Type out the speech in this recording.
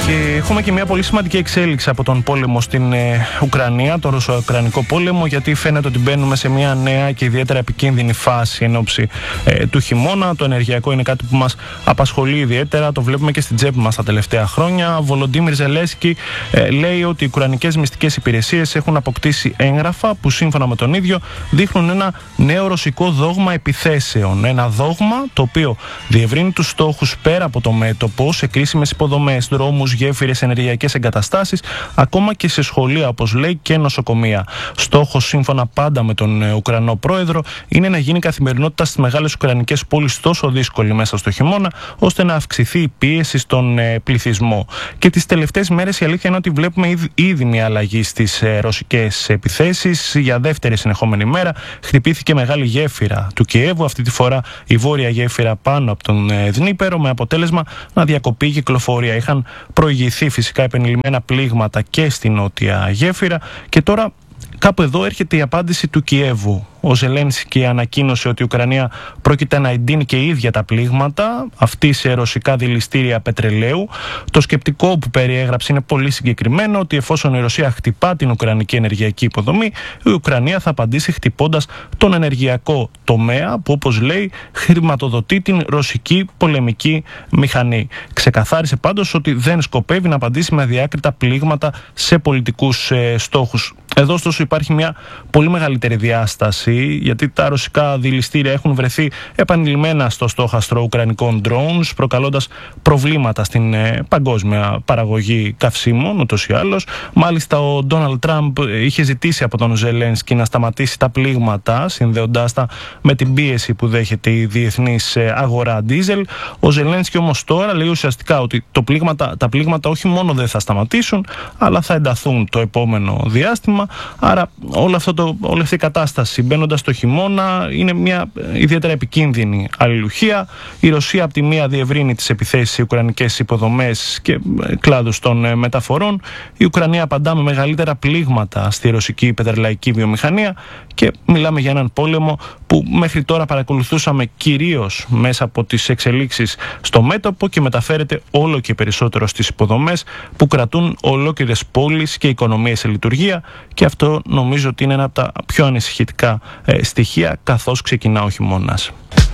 Και έχουμε και μια πολύ σημαντική εξέλιξη από τον πόλεμο στην Ουκρανία, τον ρωσο-ουκρανικό πόλεμο, γιατί φαίνεται ότι μπαίνουμε σε μια νέα και ιδιαίτερα επικίνδυνη φάση εν ώψη του χειμώνα. Το ενεργειακό είναι κάτι που μας απασχολεί ιδιαίτερα, το βλέπουμε και στην τσέπη μας τα τελευταία χρόνια. Ο Βολοντίμιρ Ζελένσκι λέει ότι οι ουκρανικές μυστικές υπηρεσίες έχουν αποκτήσει έγγραφα που σύμφωνα με τον ίδιο δείχνουν ένα νέο ρωσικό δόγμα επιθέσεων. Ένα δόγμα το οποίο διευρύνει τους στόχους πέρα από το μέτωπο, σε κρίσιμες υποδομές, δρόμους, γέφυρες, ενεργειακές εγκαταστάσεις, ακόμα και σε σχολεία, όπως λέει, και νοσοκομεία. Στόχος, σύμφωνα πάντα με τον Ουκρανό πρόεδρο, είναι να γίνει η καθημερινότητα στις μεγάλες ουκρανικές πόλεις τόσο δύσκολη μέσα στο χειμώνα, ώστε να αυξηθεί η πίεση στον πληθυσμό. Και τις τελευταίες μέρες η αλήθεια είναι ότι βλέπουμε ήδη μια αλλαγή στις ρωσικές επιθέσεις. Για δεύτερη συνεχόμενη μέρα χτυπήθηκε μεγάλη γέφυρα του Κιέβου, αυτή τη φορά η βόρεια γέφυρα πάνω από τον Δνίπερο, με αποτέλεσμα να διακοπεί η κυκλοφορία. Είχαν προηγηθεί φυσικά επανειλημμένα πλήγματα και στην νότια γέφυρα και τώρα κάπου εδώ έρχεται η απάντηση του Κιέβου. Ο Ζελένσκι ανακοίνωσε ότι η Ουκρανία πρόκειται να εντείνει και η ίδια τα πλήγματα, αυτή σε ρωσικά δηληστήρια πετρελαίου. Το σκεπτικό που περιέγραψε είναι πολύ συγκεκριμένο, ότι εφόσον η Ρωσία χτυπά την ουκρανική ενεργειακή υποδομή, η Ουκρανία θα απαντήσει χτυπώντας τον ενεργειακό τομέα, που όπως λέει χρηματοδοτεί την ρωσική πολεμική μηχανή. Ξεκαθάρισε πάντως ότι δεν σκοπεύει να απαντήσει με αδιάκριτα πλήγματα σε πολιτικούς στόχους. Εδώ ωστόσο υπάρχει μια πολύ μεγαλύτερη διάσταση, γιατί τα ρωσικά δηληστήρια έχουν βρεθεί επανειλημμένα στο στόχαστρο ουκρανικών drones, προκαλώντας προβλήματα στην παγκόσμια παραγωγή καυσίμων, ούτως ή άλλως. Μάλιστα, ο Ντόναλντ Τραμπ είχε ζητήσει από τον Ζελένσκι να σταματήσει τα πλήγματα, συνδέοντάς τα με την πίεση που δέχεται η διεθνής αγορά ντίζελ. Ο Ζελένσκι όμως τώρα λέει ουσιαστικά ότι τα πλήγματα όχι μόνο δεν θα σταματήσουν, αλλά θα ενταθούν το επόμενο διάστημα. Άρα όλη αυτή η κατάσταση μπαίνοντας στο χειμώνα είναι μια ιδιαίτερα επικίνδυνη αλληλουχία. Η Ρωσία από τη μία διευρύνει τις επιθέσεις σε ουκρανικές υποδομές και κλάδους των μεταφορών. Η Ουκρανία απαντά με μεγαλύτερα πλήγματα στη ρωσική πετρελαϊκή βιομηχανία και μιλάμε για έναν πόλεμο που μέχρι τώρα παρακολουθούσαμε κυρίως μέσα από τις εξελίξεις στο μέτωπο και μεταφέρεται όλο και περισσότερο στις υποδομές που κρατούν ολόκληρες πόλεις και οικονομίες σε λειτουργία, και αυτό νομίζω ότι είναι ένα από τα πιο ανησυχητικά στοιχεία καθώς ξεκινά ο χειμώνας.